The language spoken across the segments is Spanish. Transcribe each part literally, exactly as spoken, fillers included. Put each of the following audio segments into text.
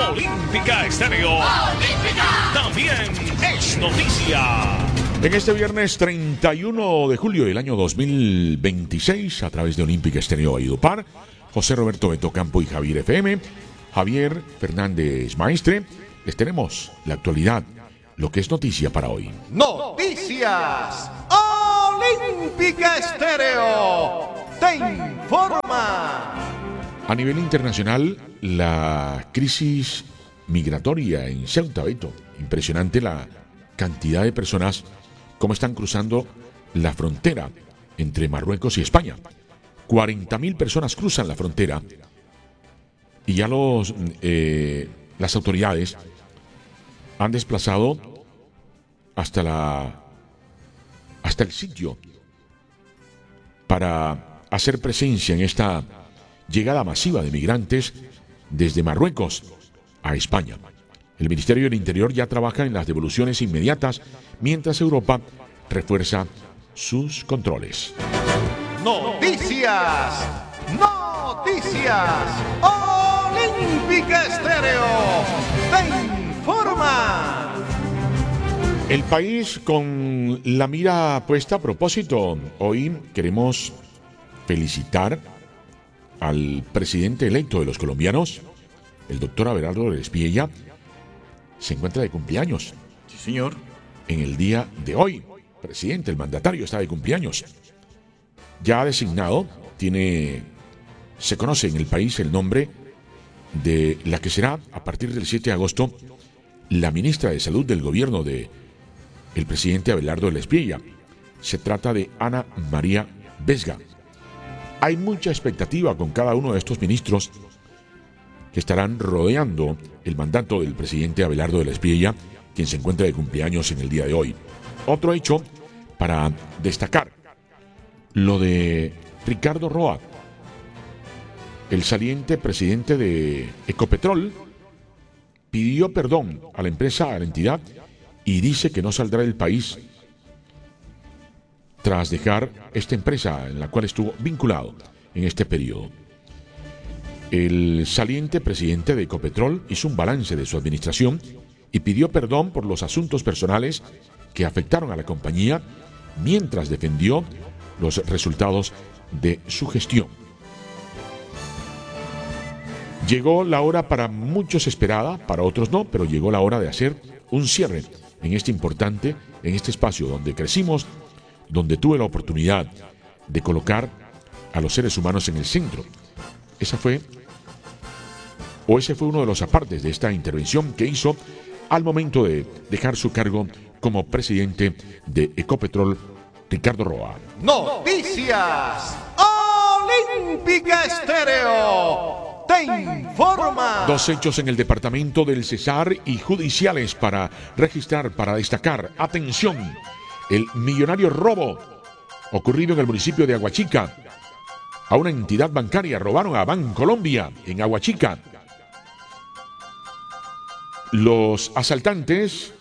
Olímpica Estéreo. Olímpica. También es noticia. En este viernes treinta y uno de julio del año dos mil veintiséis, a través de Olímpica Estéreo Valledupar, José Roberto Beto Campo y Javier F M, Javier Fernández Maestre, les tenemos la actualidad, lo que es noticia para hoy. Noticias Olímpica Estéreo te informa. A nivel internacional, la crisis migratoria en Ceuta, Beto, impresionante la cantidad de personas como están cruzando la frontera entre Marruecos y España. cuarenta mil personas cruzan la frontera y ya los, eh, las autoridades han desplazado hasta, la, hasta el sitio para hacer presencia en esta llegada masiva de migrantes desde Marruecos a España. El Ministerio del Interior ya trabaja en las devoluciones inmediatas, mientras Europa refuerza sus controles. Noticias, noticias, Olímpica Estéreo te informa. El país con la mira puesta a propósito. Hoy queremos felicitar al presidente electo de los colombianos, el doctor Abelardo del Espiella. Se encuentra de cumpleaños. Sí, señor. En el día de hoy, presidente, el mandatario está de cumpleaños. Ya designado, tiene, se conoce en el país el nombre de la que será, a partir del siete de agosto, la ministra de Salud del gobierno de el presidente Abelardo del Espiella. Se trata de Ana María Vesga. Hay mucha expectativa con cada uno de estos ministros que estarán rodeando el mandato del presidente Abelardo del Espiella, quien se encuentra de cumpleaños en el día de hoy. Otro hecho para destacar, lo de Ricardo Roa, el saliente presidente de Ecopetrol, pidió perdón a la empresa, a la entidad, y dice que no saldrá del país tras dejar esta empresa en la cual estuvo vinculado en este periodo. El saliente presidente de Ecopetrol hizo un balance de su administración y pidió perdón por los asuntos personales que afectaron a la compañía, mientras defendió los resultados de su gestión. Llegó la hora, para muchos esperada, para otros no, pero llegó la hora de hacer un cierre en este importante, en este espacio donde crecimos, donde tuve la oportunidad de colocar a los seres humanos en el centro. Esa fue o ese fue uno de los apartes de esta intervención que hizo al momento de dejar su cargo como presidente de Ecopetrol, Ricardo Roa. Noticias Olímpica Estéreo te informa. Dos hechos en el departamento del Cesar y judiciales para registrar, para destacar. Atención, el millonario robo ocurrido en el municipio de Aguachica. A una entidad bancaria robaron a Bancolombia en Aguachica. Los asaltantes,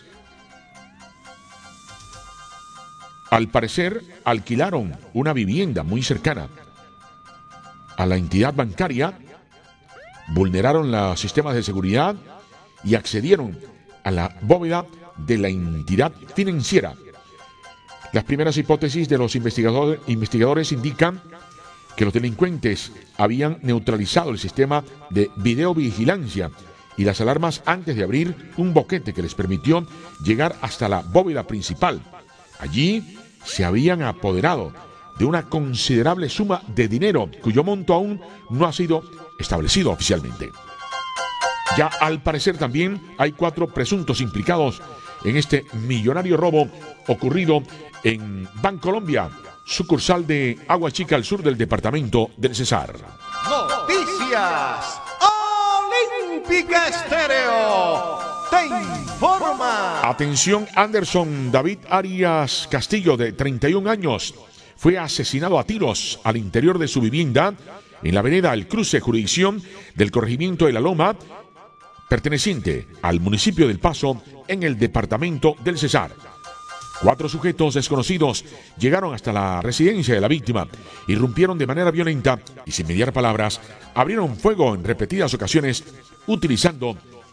al parecer, alquilaron una vivienda muy cercana a la entidad bancaria, vulneraron los sistemas de seguridad y accedieron a la bóveda de la entidad financiera. Las primeras hipótesis de los investigadores, investigadores indican que los delincuentes habían neutralizado el sistema de videovigilancia y las alarmas antes de abrir un boquete que les permitió llegar hasta la bóveda principal. Allí se habían apoderado de una considerable suma de dinero cuyo monto aún no ha sido establecido oficialmente. Ya al parecer también hay cuatro presuntos implicados en este millonario robo ocurrido en Bancolombia, sucursal de Aguachica, al sur del departamento del Cesar. Noticias Olímpica Estéreo te informa. Atención, Anderson David Arias Castillo, de treinta y un años, fue asesinado a tiros al interior de su vivienda en la vereda El Cruce, jurisdicción del corregimiento de La Loma, perteneciente al municipio del Paso, en el departamento del Cesar. Cuatro sujetos desconocidos llegaron hasta la residencia de la víctima, irrumpieron de manera violenta y sin mediar palabras, abrieron fuego en repetidas ocasiones utilizando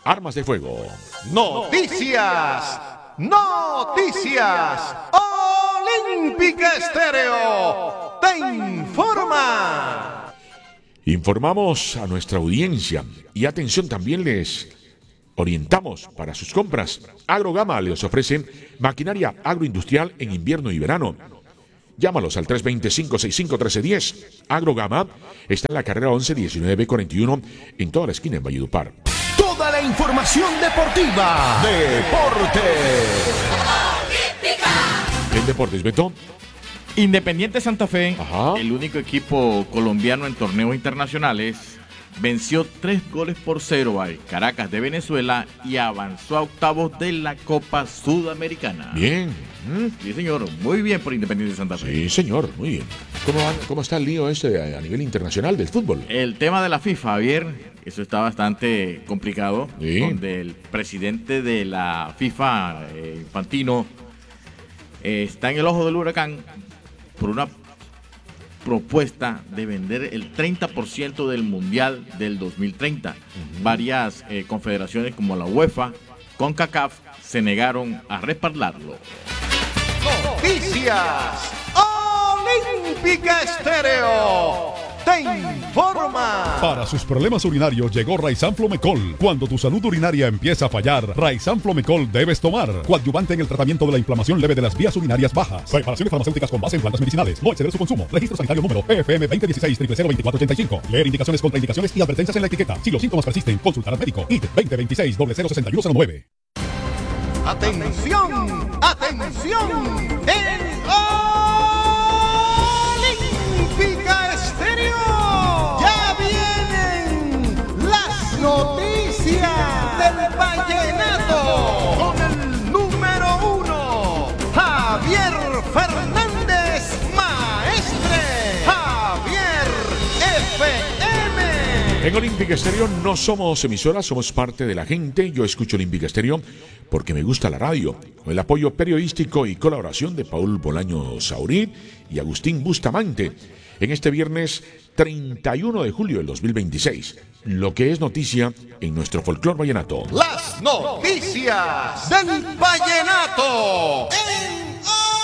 armas de fuego. Noticias, noticias. Olímpica Estéreo te informa. Informamos a nuestra audiencia y atención, también les orientamos para sus compras. Agrogama les ofrece maquinaria agroindustrial en invierno y verano. Llámalos al tres dos cero, cinco seis cinco, uno tres uno cero. Agrogama está en la carrera once diecinueve cuarenta y uno en toda la esquina en Valledupar. Toda la información deportiva. Deportes. En Deportes, Beto. Independiente Santa Fe, Ajá. el único equipo colombiano en torneos internacionales, venció tres goles por cero al Caracas de Venezuela y avanzó a octavos de la Copa Sudamericana. Bien. ¿Mm? Sí, señor, muy bien por Independiente Santa Fe. Sí, señor, muy bien. ¿Cómo, van- cómo está el lío este a nivel internacional del fútbol? El tema de la FIFA, Javier, eso está bastante complicado, Sí. donde el presidente de la FIFA, eh, Infantino, eh, está en el ojo del huracán por una propuesta de vender el treinta por ciento del Mundial del dos mil treinta. Uh-huh. Varias eh, confederaciones como la UEFA, CONCACAF, se negaron a respaldarlo. Noticias, Olímpica Estéreo te informa. Para sus problemas urinarios llegó Raizan Flomecol. Cuando tu salud urinaria empieza a fallar, Raizan Flomecol debes tomar. Coadyuvante en el tratamiento de la inflamación leve de las vías urinarias bajas. Preparaciones farmacéuticas con base en plantas medicinales. No exceder su consumo. Registro sanitario número P F M veinte dieciséis cero cero veinticuatro ochenta y cinco. Leer indicaciones, contraindicaciones y advertencias en la etiqueta. Si los síntomas persisten, consultar al médico. I T veinte veintiséis cero cero sesenta y uno cero nueve. Atención, atención. En Olímpica Estéreo ya vienen las noticias del vallenato con el número uno, Javier Fernández Maestre. Javier F M. En Olímpica Estéreo no somos emisoras, somos parte de la gente. Yo escucho Olímpica Estéreo porque me gusta la radio, con el apoyo periodístico y colaboración de Paul Bolaño Saurit y Agustín Bustamante. En este viernes treinta y uno de julio del dos mil veintiséis, lo que es noticia en nuestro folclor vallenato. Las noticias del vallenato en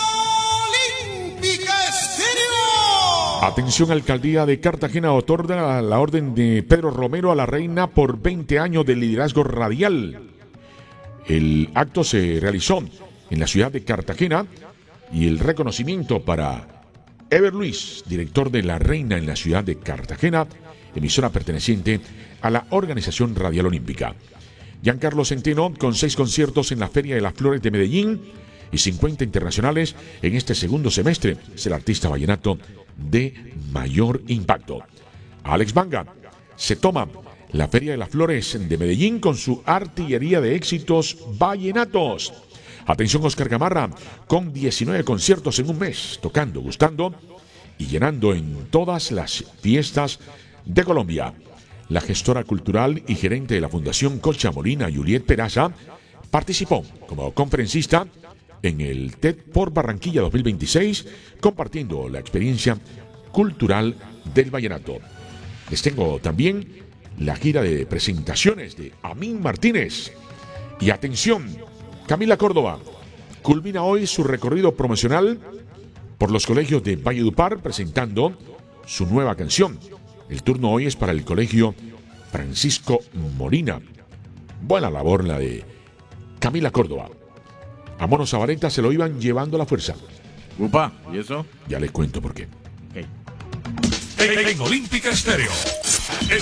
Olímpica Estéreo. Atención, Alcaldía de Cartagena otorga la orden de Pedro Romero a la reina por veinte años de liderazgo radial. El acto se realizó en la ciudad de Cartagena y el reconocimiento para Ever Luis, director de La Reina en la ciudad de Cartagena, emisora perteneciente a la Organización Radial Olímpica. Giancarlo Centeno, con seis conciertos en la Feria de las Flores de Medellín y cincuenta internacionales en este segundo semestre, es el artista vallenato de mayor impacto. Alex Banga se toma la Feria de las Flores de Medellín con su artillería de éxitos vallenatos. Atención, Oscar Gamarra, con diecinueve conciertos en un mes, tocando, gustando y llenando en todas las fiestas de Colombia. La gestora cultural y gerente de la Fundación Concha Molina, Juliet Peraza, participó como conferencista en el TED por Barranquilla dos mil veintiséis, compartiendo la experiencia cultural del vallenato. Les tengo también la gira de presentaciones de Amín Martínez. Y atención, Camila Córdoba culmina hoy su recorrido promocional por los colegios de Valledupar presentando su nueva canción. El turno hoy es para el colegio Francisco Molina. Buena labor la de Camila Córdoba. A Mono Zabaleta se lo iban llevando a la fuerza. Upa, ¿y eso? Ya les cuento por qué. Okay. En, en Olímpica Estéreo.